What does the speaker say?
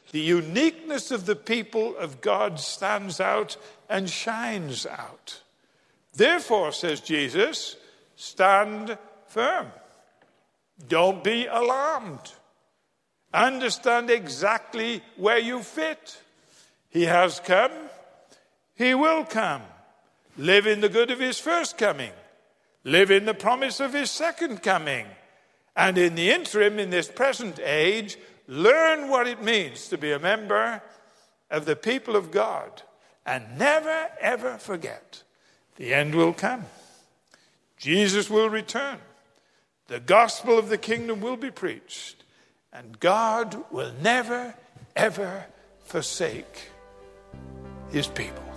The uniqueness of the people of God stands out and shines out. Therefore, says Jesus, stand firm. Don't be alarmed. Understand exactly where you fit. He has come. He will come. Live in the good of his first coming. Live in the promise of his second coming. And in the interim, in this present age, learn what it means to be a member of the people of God. And never, ever forget, the end will come. Jesus will return. The gospel of the kingdom will be preached. And God will never, ever forsake his people.